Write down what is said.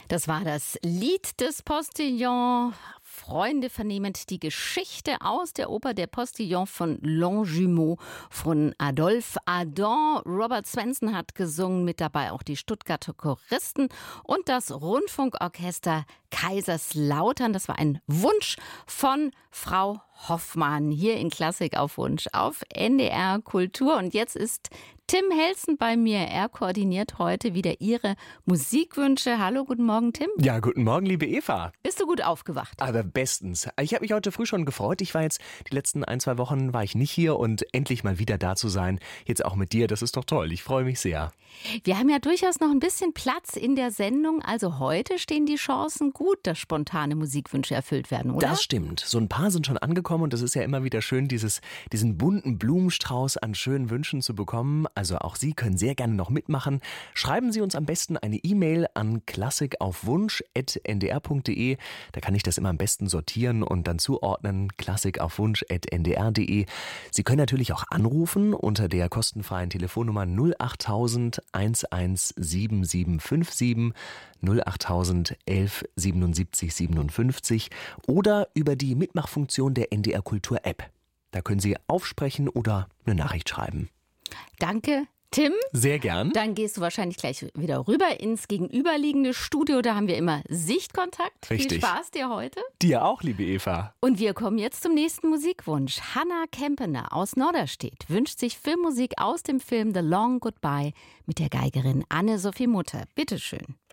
Das war das Lied des Postillon. Freunde vernehmend die Geschichte aus der Oper Der Postillon von Longjumeau von Adolphe Adam. Robert Swenson hat gesungen, mit dabei auch die Stuttgarter Choristen und das Rundfunkorchester Kaiserslautern. Das war ein Wunsch von Frau Hoffmann hier in Klassik auf Wunsch auf NDR Kultur. Und jetzt ist Tim Helsen bei mir. Er koordiniert heute wieder Ihre Musikwünsche. Hallo, guten Morgen, Tim. Ja, guten Morgen, liebe Eva. Bist du gut aufgewacht? Aber bestens. Ich habe mich heute früh schon gefreut. Ich war jetzt, die letzten 1-2 Wochen war ich nicht hier und endlich mal wieder da zu sein. Jetzt auch mit dir, das ist doch toll. Ich freue mich sehr. Wir haben ja durchaus noch ein bisschen Platz in der Sendung. Also heute stehen die Chancen gut, dass spontane Musikwünsche erfüllt werden, oder? Das stimmt. So ein paar sind schon angekommen und das ist ja immer wieder schön, diesen bunten Blumenstrauß an schönen Wünschen zu bekommen. Also auch Sie können sehr gerne noch mitmachen. Schreiben Sie uns am besten eine E-Mail an klassikaufwunsch@ndr.de. Da kann ich das immer am besten sortieren und dann zuordnen. klassikaufwunsch@ndr.de. Sie können natürlich auch anrufen unter der kostenfreien Telefonnummer 08000 11 7757 08000 11 77 57 oder über die Mitmachfunktion der NDR Kultur App. Da können Sie aufsprechen oder eine Nachricht schreiben. Danke, Tim. Sehr gern. Dann gehst du wahrscheinlich gleich wieder rüber ins gegenüberliegende Studio. Da haben wir immer Sichtkontakt. Richtig. Viel Spaß dir heute. Dir auch, liebe Eva. Und wir kommen jetzt zum nächsten Musikwunsch. Hanna Kempener aus Norderstedt wünscht sich Filmmusik aus dem Film The Long Goodbye mit der Geigerin Anne-Sophie Mutter. Bitteschön.